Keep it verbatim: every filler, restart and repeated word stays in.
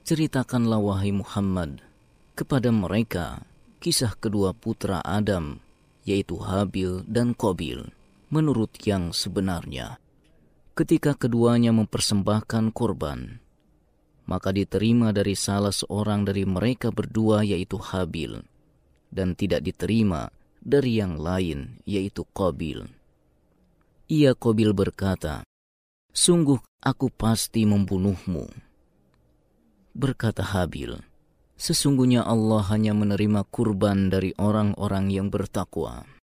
ceritakanlah wahai Muhammad kepada mereka kisah kedua putra Adam, yaitu Habil dan Qabil, menurut yang sebenarnya. Ketika keduanya mempersembahkan korban, maka diterima dari salah seorang dari mereka berdua, yaitu Habil, dan tidak diterima dari yang lain, yaitu Qabil. Ia Qabil berkata, "Sungguh aku pasti membunuhmu." Berkata Habil, "Sesungguhnya Allah hanya menerima kurban dari orang-orang yang bertakwa."